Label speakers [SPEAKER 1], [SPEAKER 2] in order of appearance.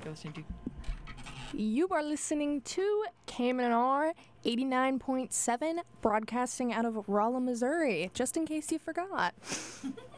[SPEAKER 1] you're listening to.
[SPEAKER 2] You are listening to KMNR 89.7, broadcasting out of Rolla, Missouri, just in case you forgot.